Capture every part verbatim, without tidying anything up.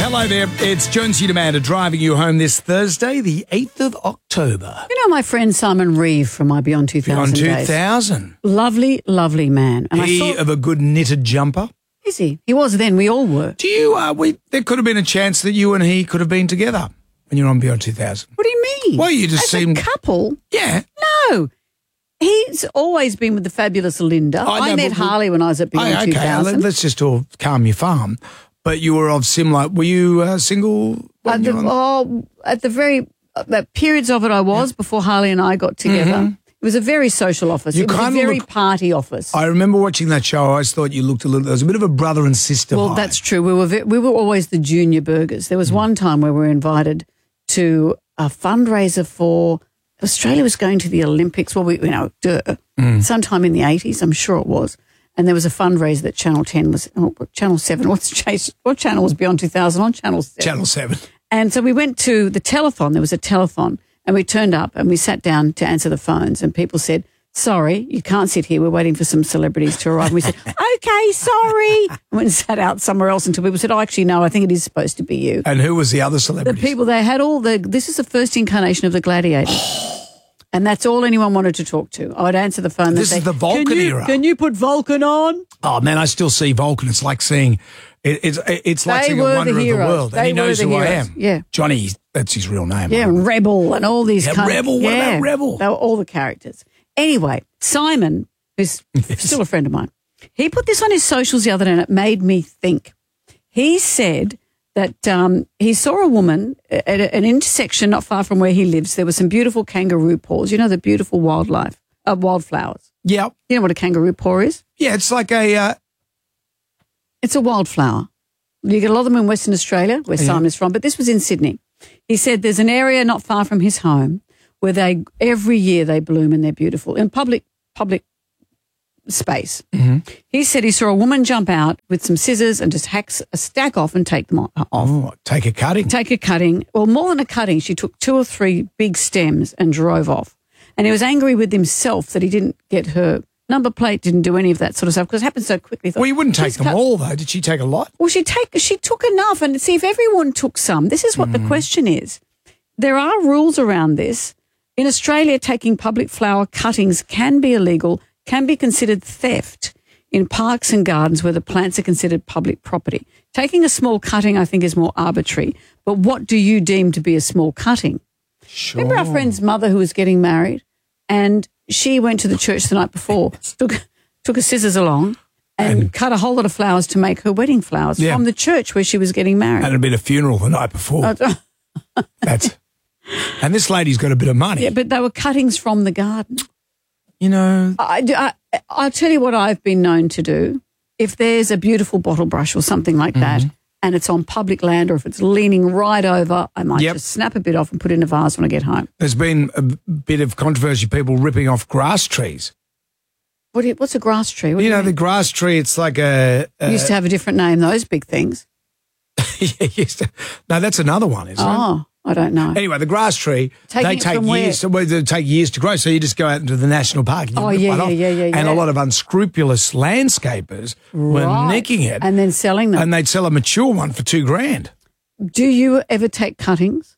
Hello there. It's Jonesy Demander driving you home this Thursday, the eighth of October. You know my friend Simon Reeve from my Beyond two thousand Beyond days? two thousand. Lovely, lovely man. And He I thought, of a good knitted jumper. is he? He was then. We all were. Do you, uh, we, there could have been a chance that you and he could have been together when you're on Beyond two thousand. What do you mean? Well, you just As seemed... a couple? Yeah. No. He's always been with the fabulous Linda. I I, know, met but- Harley when I was at Beyond Oh, two okay, thousand. let- let's just all calm your farm. But you were of similar... Were you uh, single? when At you the, were on- oh, at the very uh, periods of it I was, before Harley and I got together. Mm-hmm. It was a very social office. You it was a kinda very look- party office. I remember watching that show. I always thought you looked a little... There was a bit of a brother and sister Well, vibe. that's true. We were ve- we were always the junior burgers. There was one time where we were invited to a fundraiser for Australia was going to the Olympics. Well, we you know, duh, sometime in the eighties, I'm sure it was. And there was a fundraiser that Channel ten was, oh, Channel seven. What's Chase? What channel was Beyond two thousand on? Channel seven. Channel seven. And so we went to the telethon. There was a telethon, and we turned up and we sat down to answer the phones. And people said, "Sorry, you can't sit here. We're waiting for some celebrities to arrive." And we said, "Okay, sorry." And went and sat out somewhere else until people said, "Oh, actually, no, I think it is supposed to be you." And who was the other The celebrity? people, they had all the, this is the first incarnation of the Gladiators. And that's all anyone wanted to talk to. I would answer the phone and This say, is the Vulcan can you, era. Can you put Vulcan on? Oh, man, I still see Vulcan. It's like seeing... It, it's it's like They seeing were a wonder the of the heroes. world. They And he were knows the who I heroes. am. Yeah. Johnny, that's his real name. Yeah, and Rebel and all these Yeah, kind Rebel. of... What about Rebel? They were all the characters. Anyway, Simon, who's still a friend of mine, he put this on his socials the other day and it made me think. He said that um, he saw a woman at a, an intersection not far from where he lives. There were some beautiful kangaroo paws. You know, the beautiful wildlife, uh, wildflowers. Yeah. You know what a kangaroo paw is? Yeah, it's like a... Uh, It's a wildflower. You get a lot of them in Western Australia, where Yeah. Simon is from, but this was in Sydney. He said there's an area not far from his home where they every year they bloom and they're beautiful in public public space. Mm-hmm. He said he saw a woman jump out with some scissors and just hacks a stack off and take them o- off. oh, take a cutting. Take a cutting, well, more than a cutting. She took two or three big stems and drove off. And he was angry with himself that he didn't get her number plate, didn't do any of that sort of stuff because it happened so quickly. He thought, Well, you wouldn't take "He's them cut- all, though. Did she take a lot? Well, she take she took enough, and see if everyone took some. This is what the question is. There are rules around this. In Australia, taking public flower cuttings can be illegal, can be considered theft in parks and gardens where the plants are considered public property. Taking a small cutting, I think, is more arbitrary. But what do you deem to be a small cutting? Sure. Remember our friend's mother who was getting married, and she went to the church the night before, took took her scissors along, and, And- cut a whole lot of flowers to make her wedding flowers Yeah. from the church where she was getting married. And it'd been a funeral the night before. Uh, That's... And this lady's got a bit of money. yeah, but they were cuttings from the garden. You know... I, I, I'll tell you what I've been known to do. If there's a beautiful bottle brush or something like that, and it's on public land or if it's leaning right over, I might Yep. just snap a bit off and put it in a vase when I get home. There's been a bit of controversy, people ripping off grass trees. What do you, what's a grass tree? What do You you know, the mean? grass tree, it's like a... a used to have a different name, those big things. yeah, used to, no, that's another one, isn't it? Oh, I don't know. Anyway, the grass tree, Taking they it take from where? years. Well, they take years to grow. So you just go out into the national park. And you Oh, rip yeah, one yeah, off. yeah, yeah, And yeah. a lot of unscrupulous landscapers were Right. nicking it, And then selling them. and they'd sell a mature one for two grand. Do you ever take cuttings?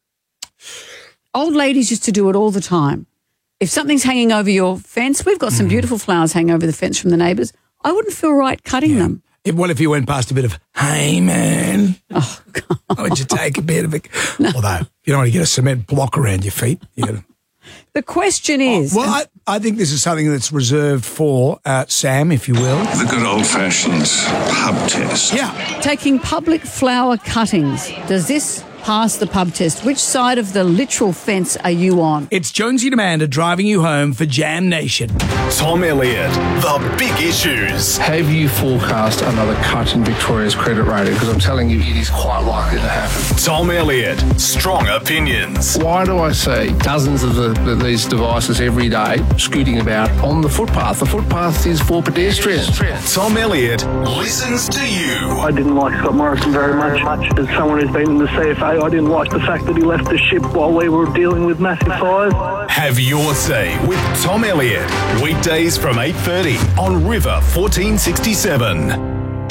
Old ladies used to do it all the time. If something's hanging over your fence, we've got some beautiful flowers hanging over the fence from the neighbours. I wouldn't feel right cutting them. If, what if you went past a bit of, hey, man, Oh, God. would you take a bit of it? Although, you don't want to get a cement block around your feet. You gotta, The question is, well, I, I think this is something that's reserved for uh, Sam, if you will. The good old-fashioned pub test. Yeah. taking public flower cuttings, does this pass the pub test? Which side of the literal fence are you on? It's Jonesy Demander driving you home for Jam Nation. Tom Elliott, the big issues. Have you forecast another cut in Victoria's credit rating? Because I'm telling you, it is quite likely to happen. Tom Elliott, strong opinions. Why do I see dozens of the, the, these devices every day scooting about on the footpath? The footpath is for pedestrians. Tom Elliott listens to you. I didn't like Scott Morrison very much. As someone who's been in the C F A, I didn't like the fact that he left the ship while we were dealing with massive fires. Have your say with Tom Elliott. Weekdays from eight thirty on River fourteen sixty-seven.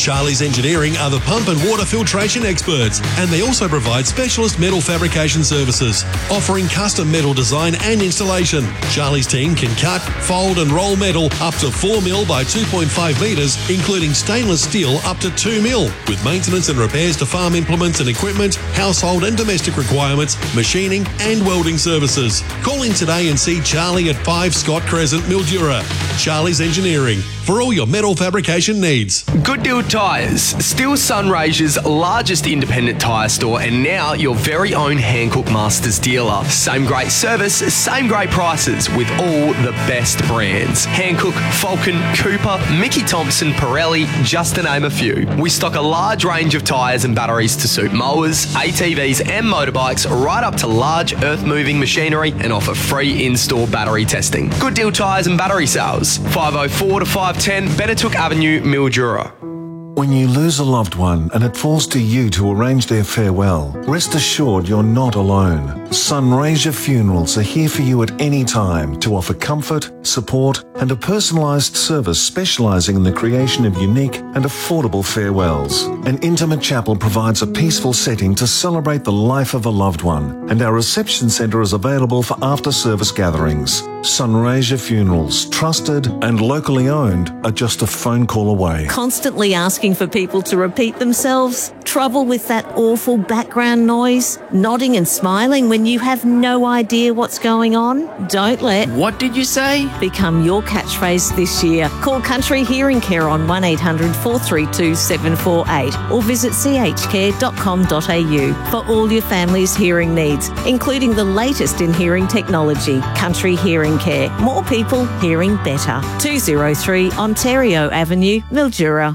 Charlie's Engineering are the pump and water filtration experts, and they also provide specialist metal fabrication services, offering custom metal design and installation. Charlie's team can cut, fold and roll metal up to four mil by two point five metres, including stainless steel up to two mil, with maintenance and repairs to farm implements and equipment, household and domestic requirements, machining and welding services. Call in today and see Charlie at five Scott Crescent, Mildura. Charlie's Engineering, for all your metal fabrication needs. Good Deal Tyres, still Sunraysia's largest independent tyre store and now your very own Hankook Masters dealer. Same great service, same great prices with all the best brands. Hankook, Falcon, Cooper, Mickey Thompson, Pirelli, just to name a few. We stock a large range of tyres and batteries to suit mowers, A T Vs and motorbikes, right up to large earth-moving machinery, and offer free in-store battery testing. Good Deal Tyres and Battery Sales, five oh four to five ten Benetook Avenue, Mildura. When you lose a loved one and it falls to you to arrange their farewell, rest assured you're not alone. Sunraysia Funerals are here for you at any time to offer comfort, support and a personalised service specialising in the creation of unique and affordable farewells. An intimate chapel provides a peaceful setting to celebrate the life of a loved one, and our reception centre is available for after-service gatherings. Sunraysia Funerals, trusted and locally owned, are just a phone call away. Constantly asking for people to repeat themselves? Trouble with that awful background noise? Nodding and smiling when you have no idea what's going on? Don't let "what did you say" become your catchphrase this year. Call Country Hearing Care on one eight hundred four three two seven four eight or visit c h care dot com dot a u for all your family's hearing needs, including the latest in hearing technology. Country Hearing Care. More people hearing better. two oh three Ontario Avenue, Mildura.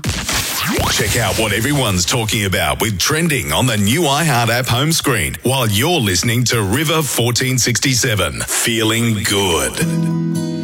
Check out what everyone's talking about with Trending on the new iHeart app home screen while you're listening to River fourteen sixty-seven. Feeling good.